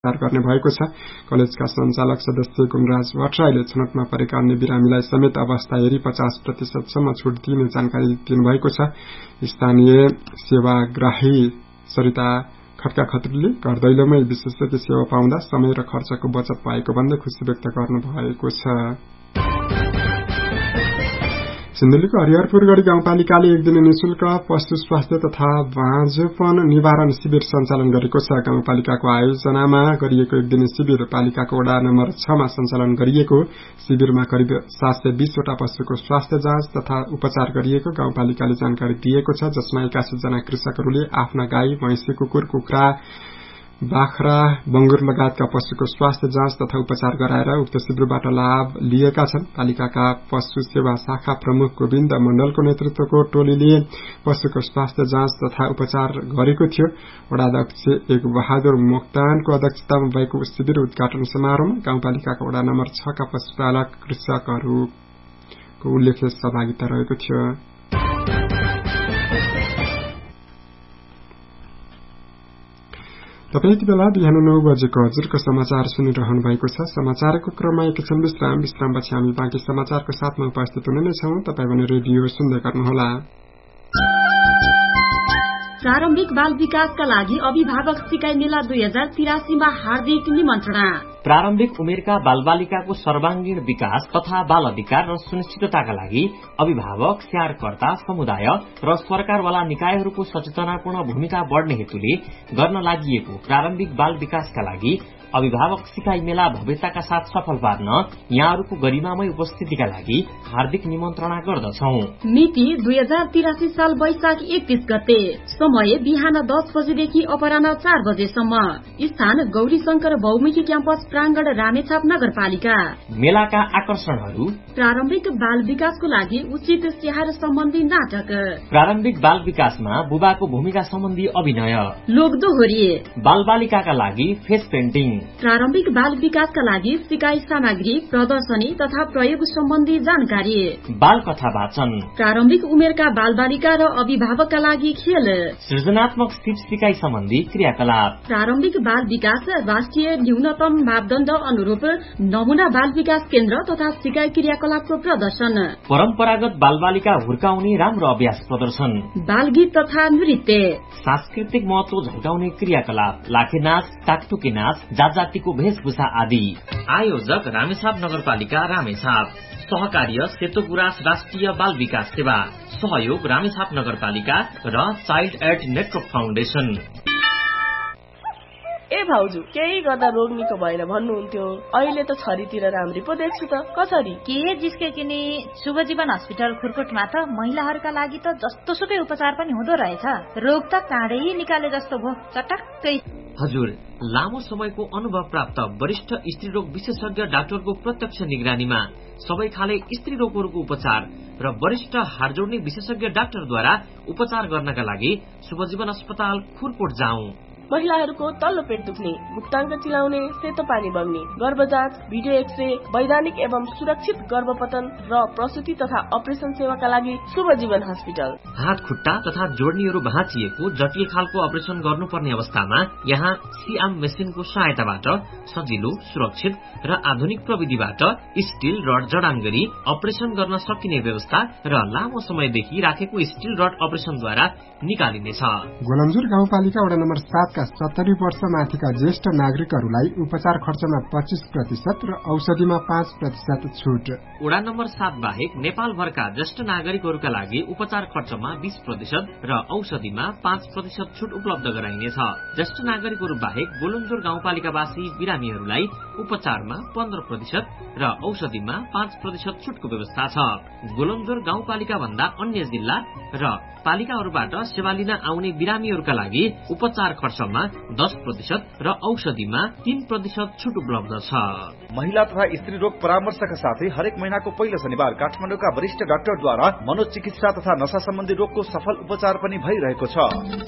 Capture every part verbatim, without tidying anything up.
गर्ने भएको छ। कलेजका सञ्चालक सदस्य गुणराज भट्टराईले छनौटमा परेका अन्य बिरामीलाई समेत अवस्था हेरी पचास प्रतिशतसम्म छुट दिने जानकारी दिनुभएको छ। स्थानीय सेवाग्राही सरिता खड्का खत्रीले घर दैलोमै विशेषज्ञ सेवा पाउँदा समय र खर्चको बचत भएको भन्दै खुशी व्यक्त गर्नुभएको छ। सिन्धुलीको हरिहरपुरगढ़ी गाउँपालिकाले एक दिन निशुल्क पशु स्वास्थ्य तथा बाँझोपन निवारण शिविर सञ्चालन गरेको छ। गाउँपालिकाको आयोजनामा गरिएको एक दिन शिविर पालिकाको वडा नम्बर छ मा सञ्चालन गरिएको शिविरमा करिब सात सय बीस वटा पशुको स्वास्थ्य जाँच तथा उपचार गरिएको गाउँपालिकाले जानकारी दिएको छ, जसमा एकासी जना कृषकहरूले आफ्ना गाई, भैंसी, कुकुर, कुखुरा, बाख्रा, बंगुर लगायतका पशुको स्वास्थ्य जाँच तथा उपचार गराएर उक्त शिविरबाट लाभ लिएका छन्। पालिकाका पशु सेवा शाखा प्रमुख गोविन्द मण्डलको नेतृत्वको टोलीले पशुको स्वास्थ्य जाँच तथा उपचार गरेको थियो। वडाध्यक्ष एक बहादुर मोक्तानको अध्यक्षतामा भएको शिविर उद्घाटन समारोहमा गाउँपालिकाका वडा नम्बर छ का पशुपालक कृषकहरूको उल्लेख्य सहभागिता रहेको थियो। तपाईँ यति बेला बिहान नौ बजेको हजुरको समाचार सुनिरहनु भएको छ। समाचारको क्रममा एकछिन विश्राम विश्रामपछि हामी बाँकी समाचारको साथमा उपस्थित हुने नै छौं। तपाईँ भने रेडियो सुन्दै गर्नुहोला। प्रारम्भिक बाल विकासका लागि अभिभावक सिकाइ मेला दुई हजार तिरासीमा हार्दिक निमन्त्रणा। प्रारम्भिक उमेरका बालबालिकाको सर्वांगीण विकास तथा बाल अधिकार र सुनिश्चितताका लागि अभिभावक, स्याहारकर्ता, समुदाय र सरकारवाला निकायहरूको सचेतनापूर्ण भूमिका बढ़ने हेतुले गर्न लागि प्रारम्भिक बाल विकासका लागि अभिभावक सिकाइ मेला भव्यताका साथ सफल पार्न यहाँहरूको गरिमामय उपस्थितिका लागि हार्दिक निमन्त्रणा गर्दछौ। मिति दुई हजार तिरासी साल वैशाख एकतीस गते। समय बिहान दस बजेदेखि अपराह्न चार बजेसम्म। स्थान गौरी शंकर बहुमुखी क्याम्पस प्रांगण रामेछाप नगरपालिका। मेलाका आकर्षणहरू प्रारम्भिक बाल विकासको लागि उचित स्याहार सम्बन्धी नाटक, प्रारम्भिक बाल विकासमा बुबाको भूमिका सम्बन्धी अभिनय, लोकदोहोरी, बाल बालिकाका लागि फेस पेन्टिङ, प्रारम्भिक बाल विकासका लागि सिकाइ सामग्री, प्रदर्शनी तथा प्रयोग सम्बन्धी जानकारी, बाल कथा वाचन, प्रारम्भिक उमेरका बाल बालिका र अभिभावकका लागि खेल, सृजनात्मक सिप सिकाइ सम्बन्धी क्रियाकलाप, प्रारम्भिक बाल विकास राष्ट्रिय न्यूनतम मापदण्ड अनुरूप नमूना बाल विकास केन्द्र तथा सिकाइ क्रियाकलापको प्रदर्शन, परम्परागत बाल बालिका हुर्काउने राम्रो अभ्यास प्रदर्शन, बाल गीत तथा नृत्य, सांस्कृतिक महत्व झल्काउने क्रियाकलाप, लाखे नाच, टाकटुके नाच, जातिको वेशभूषा आदि। आयोजक रामेछाप नगरपालिका रामेछाप। सहकार्य सेतो गुराँस राष्ट्रिय बाल विकास सेवा। सहयोग रामेछाप नगरपालिका र चाइल्ड एड नेटवर्क फाउन्डेशन। ए भाउजू, केही गर्दा रोग निको भएन भन्नुहुन्थ्यो, अहिले त छरीतिर राम्री पो देख्छु त। कसरी के जिस्के किनी शुभजीवन हस्पिटल खुरकोटमा त महिलाहरूका लागि त जस्तो सुकै उपचार पनि हुँदो रहेछ। रोग त काँडै निकाले जस्तो भो, चटक्कै। हजुर, लामो समयको अनुभव प्राप्त वरिष्ठ स्त्रीरोग विशेषज्ञ डाक्टरको प्रत्यक्ष निगरानीमा सबै खाले स्त्री रोगहरूको उपचार र वरिष्ठ हाड जोड्ने विशेषज्ञ डाक्टरद्वारा उपचार गर्नका लागि शुभजीवन अस्पताल खुरकोट जाउँ। महिलाहरूको तल्लो पेट दुख्ने, मुक्ताङ्ग चिलाउने, सेतो पानी बग्ने, गर्भजाँच, भिडियो एक्सरे, वैधानिक एवं सुरक्षित गर्भपतन र प्रसुति तथा अपरेसन सेवाका लागि शुभजीवन हस्पिटल। हात खुट्टा तथा जोड्नीहरू भाँचिएको जटिल खालको अपरेसन गर्नुपर्ने अवस्थामा यहाँ सिआम मेसिनको सहायताबाट सजिलो, सुरक्षित र आधुनिक प्रविधिबाट स्टील रड जडान गरी अपरेसन गर्न सकिने व्यवस्था र लामो समयदेखि राखेको स्टील रड अपरेसनद्वारा निकालिनेछ। गोलमजुर गाउँपालिका वडा नम्बर सात का सत्तरी वर्ष माथिका ज्येष्ठ नागरिकहरूलाई उपचार खर्चमा पच्चीस प्रतिशत र औषधिमा पाँच प्रतिशत छुट। वडा नम्बर सात बाहेक नेपाल भरका ज्येष्ठ नागरिकहरूका लागि उपचार खर्चमा बीस प्रतिशत र औषधिमा पाँच प्रतिशत छुट उपलब्ध गराइनेछ। ज्येष्ठ नागरिकहरू बाहेक गोलमजुर गाउँपालिकावासी बिरामीहरूलाई उपचारमा पन्ध्र प्रतिशत र औषधिमा पाँच प्रतिशत छुटको व्यवस्था छ। गोलमजुर गाउँपालिका भन्दा अन्य जिल्ला र पालिकाहरूबाट सेवा लिन आउने बिरामीहरूका लागि उपचार खर्चमा दस प्रतिशत र औषधिमा तीन प्रतिशत छुट उपलब्ध छ। महिला तथा स्त्री रोग परामर्शका साथै हरेक महिनाको पहिलो शनिबार काठमाडौँका वरिष्ठ डाक्टरद्वारा मनोचिकित्सा तथा नशा सम्बन्धी रोगको सफल उपचार पनि भइरहेको छ।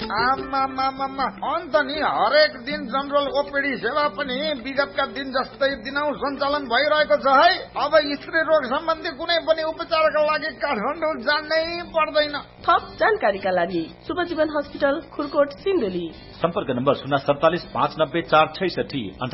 अन्त नि हरेक दिन जनरल ओपीडी सेवा पनि विगतका दिन जस्तै दिनौ सञ्चालन भइरहेको छ है। अब स्त्री रोग सम्बन्धी कुनै पनि उपचारका लागि काठमाडौँ जानै पर्दैन। थप जानकारीका लागि शुभजीवन हस्पिटल खुरकोट सिन्धुली। सम्पर्क नम्बर शून्य सडतालिस पाँच नब्बे चार छैसठी